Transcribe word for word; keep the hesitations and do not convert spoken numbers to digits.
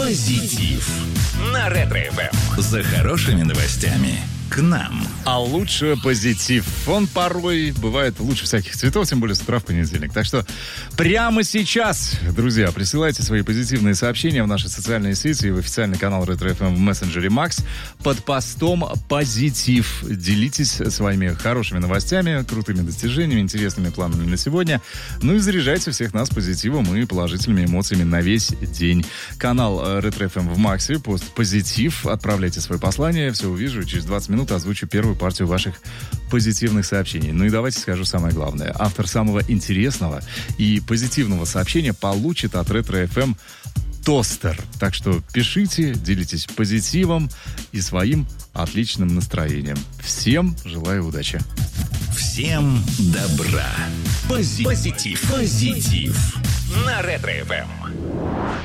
Позитив на Ретро-эф эм. За хорошими новостями к нам. А лучше позитив. Он порой бывает лучше всяких цветов, тем более с утра в понедельник. Так что прямо сейчас, друзья, присылайте свои позитивные сообщения в наши социальные сети и в официальный канал Ретро-эф эм в мессенджере Макс под постом «Позитив». Делитесь своими хорошими новостями, крутыми достижениями, интересными планами на сегодня. Ну и заряжайте всех нас позитивом и положительными эмоциями на весь день. Канал Ретро-эф эм в Максе, пост «Позитив». Отправляйте свои послания, все увижу, через двадцать минут озвучу первую партию ваших позитивных сообщений. Ну и давайте скажу самое главное. Автор самого интересного и позитивного сообщения получит от Ретро-эф эм тостер. Так что пишите, делитесь позитивом и своим отличным настроением. Всем желаю удачи. Всем добра. Пози- Позитив. Позитив. На Ретро-эф эм.